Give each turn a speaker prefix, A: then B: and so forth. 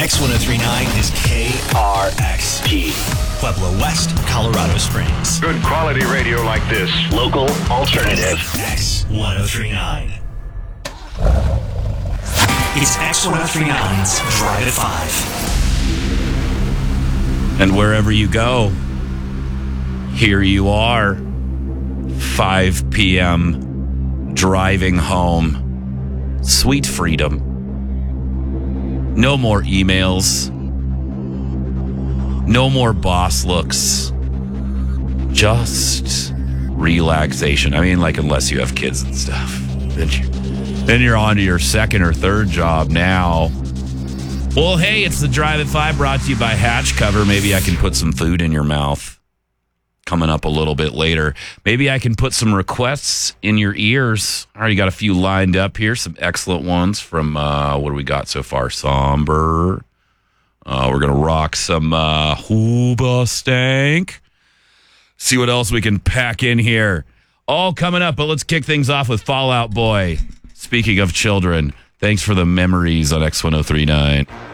A: X1039 is KRXP, Pueblo West, Colorado Springs.
B: Good quality radio like this.
A: Local alternative. X1039. It's X1039's Drive at 5.
C: And wherever you go, here you are, 5 p.m., driving home. Sweet freedom. No more emails. No more boss looks. Just relaxation. I mean, like, unless you have kids and stuff. Then you're on to your second or third job now. Well, hey, it's the Drive at 5 brought to you by Hatch Cover. Maybe I can put some food in your mouth. Coming up a little bit later. Maybe I can put some requests in your ears. I already got a few lined up here. Some excellent ones from, what do we got so far? Somber. We're going to rock some Hoobastank. See what else we can pack in here. All coming up, but let's kick things off with Fall Out Boy. Speaking of children, thanks for the memories on X1039.